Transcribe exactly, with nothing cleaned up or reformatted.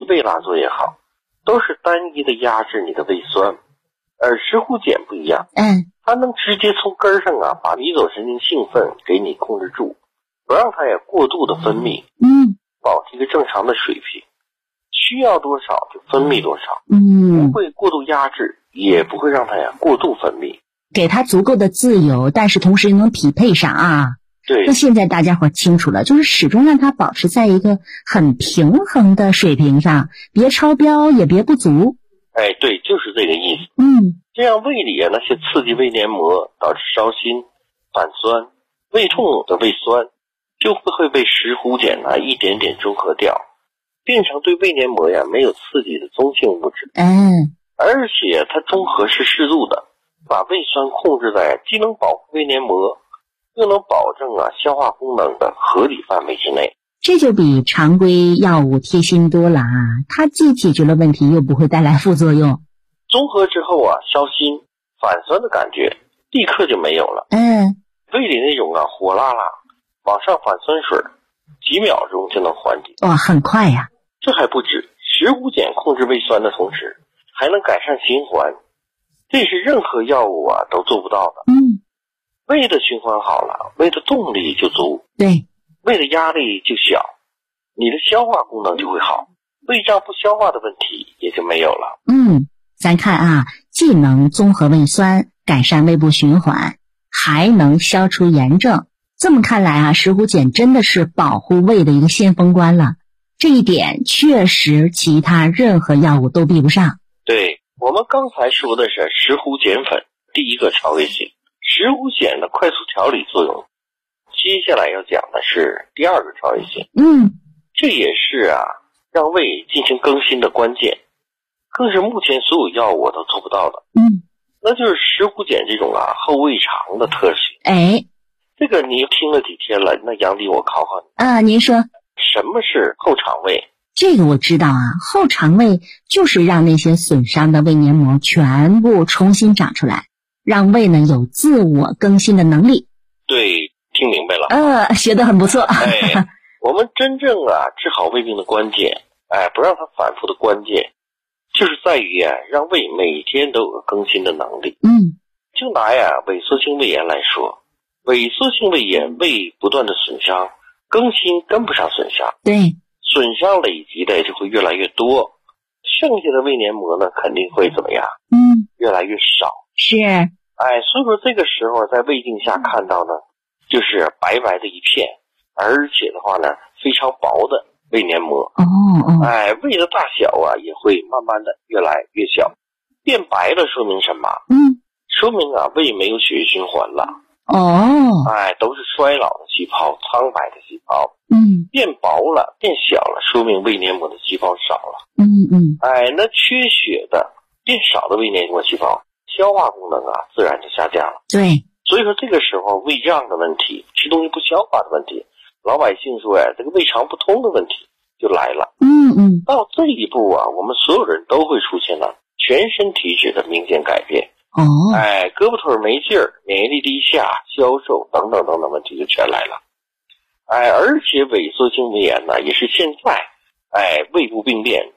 贝拉唑也好，都是单一的压制你的胃酸，而石斛碱不一样， 嗯， 它能直接从根儿上啊把迷走神经兴奋给你控制住，不让它也过度的分泌， 嗯， 保持一个正常的水平，需要多少就分泌多少， 嗯， 不会过度压制，也不会让它呀过度分泌， 给它足够的自由，但是同时又能匹配上啊。 对， 那现在大家伙清楚了，就是始终让它保持在一个很平衡的水平上，别超标也别不足。 哎，对，就是这个意思。 嗯， 这样胃里啊那些刺激胃黏膜导致烧心、反酸、胃痛的胃酸，就会会被石斛碱呢一点点中和掉，变成对胃黏膜呀没有刺激的中性物质。 嗯， 而且它中和是适度的，把胃酸控制在既能保护胃黏膜，又能保证啊消化功能的合理范围之内。 这就比常规药物贴心多了啊！它既解决了问题，又不会带来副作用。 综合之后啊，烧心、反酸的感觉立刻就没有了。 嗯， 胃里那种啊火辣辣、往上反酸水，几秒钟就能缓解。 哇，很快呀！ 这还不止，石斛碱控制胃酸的同时，还能改善循环，这是任何药物啊都做不到的。 嗯， 胃的循环好了，胃的动力就足， 对， 胃的压力就小，你的消化功能就会好，胃胀不消化的问题也就没有了。 嗯，咱看啊，既能综合胃酸，改善胃部循环，还能消除炎症。这么看来啊，石斛碱真的是保护胃的一个先锋官了。这一点确实其他任何药物都比不上。 对，我们刚才说的是石斛碱粉第一个超越性，石斛碱的快速调理作用。接下来要讲的是第二个超越性， 嗯， 这也是啊让胃进行更新的关键，更是目前所有药物都做不到的。 嗯， 那就是石斛碱这种啊后胃肠的特性。 哎， 这个你听了几天了，那杨迪我考考你啊，您说什么是后肠胃？ 这个我知道啊，后肠胃就是让那些损伤的胃黏膜全部重新长出来，让胃呢有自我更新的能力。 对，听明白了。 呃，学得很不错。 哎，我们真正啊治好胃病的关键，哎，不让它反复的关键，就是在于啊让胃每天都有个更新的能力。 嗯， 就拿呀萎缩性胃炎来说，萎缩性胃炎胃不断的损伤，更新跟不上损伤， 对， 损伤累积的就会越来越多，剩下的胃黏膜呢肯定会怎么样？ 嗯， 越来越少。 是， 哎，所以说这个时候在胃镜下看到呢，就是白白的一片，而且的话呢非常薄的胃黏膜。 哦哦， 哎，胃的大小啊也会慢慢的越来越小，变白了说明什么？ 嗯， 说明啊胃没有血液循环了。 哦， 哎，都是衰老的细胞，苍白的细胞， 嗯变薄了，变小了，说明胃黏膜的细胞少了。 嗯嗯， 哎，那缺血的、变少的胃黏膜细胞，消化功能啊自然就下降了。 对， 所以说这个时候胃胀的问题、吃东西不消化的问题，老百姓说呀，这个胃肠不通的问题就来了。 嗯嗯， 到这一步啊，我们所有人都会出现了全身体质的明显改变。 哦， 哎，胳膊腿没劲儿，免疫力低下、消瘦等等等等问题就全来了。哎，而且萎缩性胃炎呢，也是现在哎胃部病变